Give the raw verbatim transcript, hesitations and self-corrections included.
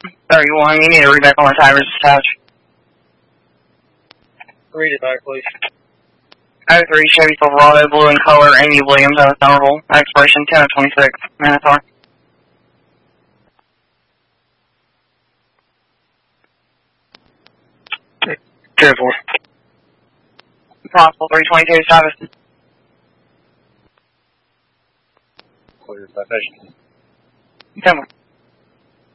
thirty-one, you need to read back on the tires attached. Read it back, please. oh three Chevy Silverado, blue in color, Amy Williams out of Somerville. Expiration ten of twenty-six. Manatar. ten four. Possible three twenty-two, Travis. Clear citation. ten one.